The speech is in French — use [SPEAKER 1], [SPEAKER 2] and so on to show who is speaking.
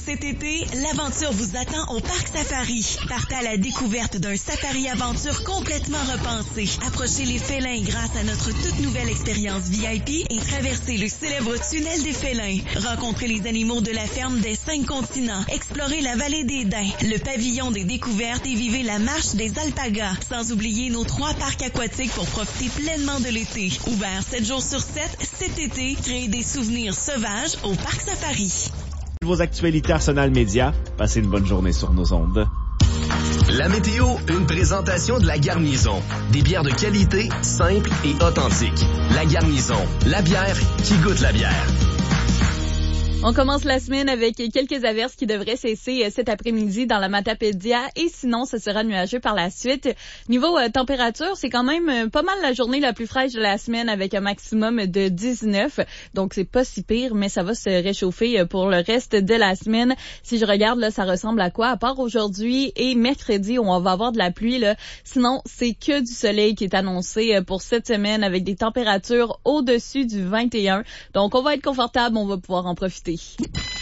[SPEAKER 1] Cet été, l'aventure vous attend au Parc Safari. Partez à la découverte d'un safari-aventure complètement repensé. Approchez les félins grâce à notre toute nouvelle expérience VIP et traversez le célèbre tunnel des félins. Rencontrez les animaux de la ferme des 5 continents. Explorez la vallée des Daims, le pavillon des découvertes et vivez la marche des alpagas. Sans oublier nos 3 parcs aquatiques pour profiter pleinement de l'été. Ouvert 7 jours sur 7, cet été, créez des souvenirs sauvages au Parc Safari.
[SPEAKER 2] Vos actualités Arsenal Média. Passez une bonne journée sur nos ondes.
[SPEAKER 3] La météo, une présentation de La Garnison. Des bières de qualité, simples et authentiques. La Garnison, la bière qui goûte la bière.
[SPEAKER 4] On commence la semaine avec quelques averses qui devraient cesser cet après-midi dans la Matapédia et sinon, ce sera nuageux par la suite. Niveau température, c'est quand même pas mal la journée la plus fraîche de la semaine avec un maximum de 19. Donc, c'est pas si pire, mais ça va se réchauffer pour le reste de la semaine. Si je regarde, là, ça ressemble à quoi? À part aujourd'hui et mercredi où on va avoir de la pluie, là. Sinon, c'est que du soleil qui est annoncé pour cette semaine avec des températures au-dessus du 21. Donc, on va être confortable, on va pouvoir en profiter.